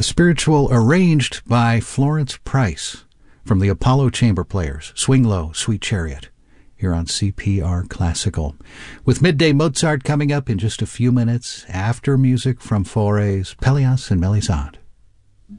Spiritual arranged by Florence Price from the Apollo Chamber Players, Swing Low, Sweet Chariot, here on CPR Classical. With Midday Mozart coming up in just a few minutes after music from Fauré's Pelléas and Mélisande.